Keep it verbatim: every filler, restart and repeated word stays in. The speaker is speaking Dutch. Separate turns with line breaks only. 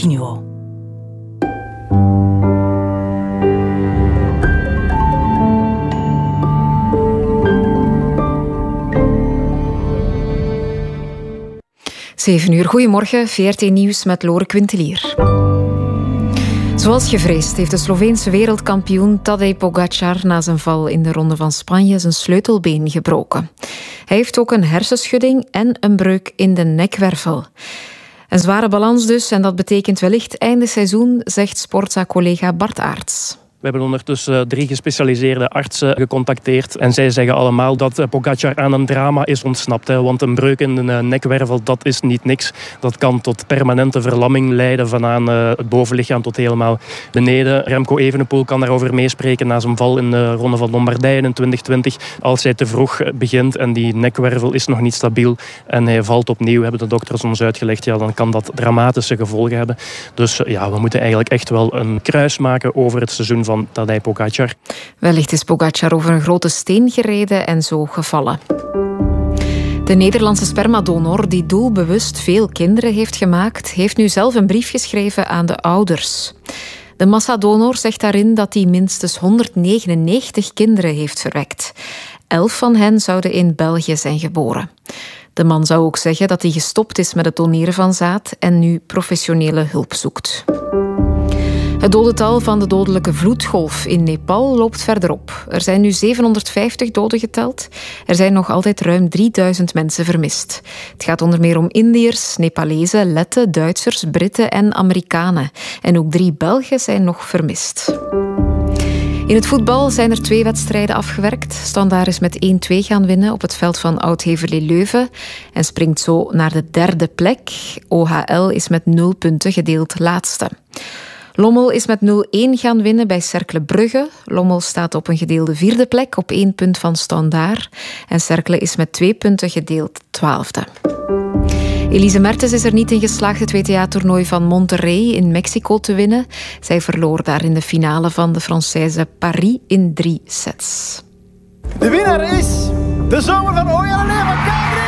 Continuo.
zeven uur, goedemorgen, V R T Nieuws met Lore Quintelier. Zoals gevreesd heeft de Sloveense wereldkampioen Tadej Pogačar na zijn val in de Ronde van Spanje zijn sleutelbeen gebroken. Hij heeft ook een hersenschudding en een breuk in de nekwervel. Een zware balans dus, en dat betekent wellicht einde seizoen, zegt Sportza-collega Bart Aerts.
We hebben ondertussen drie gespecialiseerde artsen gecontacteerd en zij zeggen allemaal dat Pogačar aan een drama is ontsnapt. Hè, want een breuk in de nekwervel, dat is niet niks. Dat kan tot permanente verlamming leiden vanaan het bovenlichaam tot helemaal beneden. Remco Evenepoel kan daarover meespreken na zijn val in de Ronde van Lombardije in twintig twintig. Als hij te vroeg begint en die nekwervel is nog niet stabiel en hij valt opnieuw, hebben de dokters ons uitgelegd, ja, dan kan dat dramatische gevolgen hebben. Dus ja, we moeten eigenlijk echt wel een kruis maken over het seizoen van Tadej Pogačar.
Wellicht is Pogačar over een grote steen gereden en zo gevallen. De Nederlandse spermadonor, die doelbewust veel kinderen heeft gemaakt, heeft nu zelf een brief geschreven aan de ouders. De massadonor zegt daarin dat hij minstens honderdnegenennegentig kinderen heeft verwekt. Elf van hen zouden in België zijn geboren. De man zou ook zeggen dat hij gestopt is met het doneren van zaad en nu professionele hulp zoekt. Het dodental van de dodelijke vloedgolf in Nepal loopt verder op. Er zijn nu zevenhonderdvijftig doden geteld. Er zijn nog altijd ruim drieduizend mensen vermist. Het gaat onder meer om Indiërs, Nepalezen, Letten, Duitsers, Britten en Amerikanen. En ook drie Belgen zijn nog vermist. In het voetbal zijn er twee wedstrijden afgewerkt. Standaard is met één twee gaan winnen op het veld van Oud-Heverlee Leuven en springt zo naar de derde plek. O H L is met nul punten gedeeld laatste. Lommel is met nul een gaan winnen bij Cercle Brugge. Lommel staat op een gedeelde vierde plek op één punt van Standaard. En Cercle is met twee punten gedeeld twaalfde. Elise Mertens is er niet in geslaagd het W T A-toernooi van Monterrey in Mexico te winnen. Zij verloor daar in de finale van de Française Paris in drie sets.
De winnaar is de zomer van Oejalaleva Kadri!